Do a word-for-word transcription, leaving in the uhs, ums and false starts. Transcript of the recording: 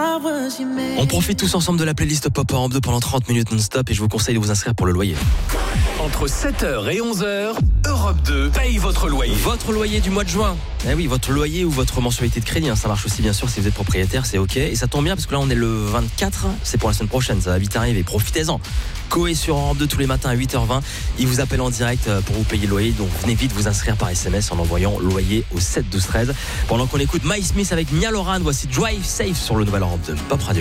On profite tous ensemble de la playlist Pop Europe deux pendant trente minutes non-stop et je vous conseille de vous inscrire pour le loyer. Entre sept heures et onze heures, Europe deux paye votre loyer. Votre loyer du mois de juin. Eh oui, votre loyer ou votre mensualité de crédit, hein, ça marche aussi bien sûr si vous êtes propriétaire, c'est ok. Et ça tombe bien parce que là on est le vingt-quatre, c'est pour la semaine prochaine, ça va vite arriver, profitez-en. Coé sur Europe deux tous les matins à huit heures vingt, il vous appelle en direct pour vous payer le loyer, donc venez vite vous inscrire par S M S en envoyant loyer au sept douze treize. Pendant qu'on écoute My Smith avec Nia Loran, voici Drive Safe sur le nouvel Europe deux Pop Radio.